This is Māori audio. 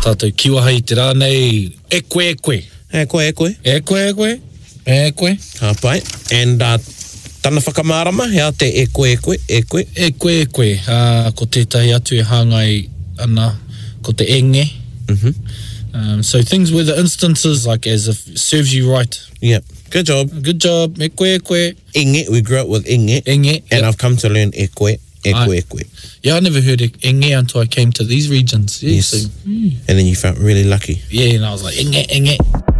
tātou kiwahai te rānei, e koe. E koe. Hapai. And tana whakamārama, hea te e koe. E koe. Ko tētahi atu e hāngai ana, ko te enge. So things where the instances, like as if serves you right. Yep. Good job. E koe. Enge, we grew up with enge. And yep. I've come to learn e koe. Yeah, I never heard enge until I came to these regions. Yes. So, And then you felt really lucky. Yeah, and I was like, enge.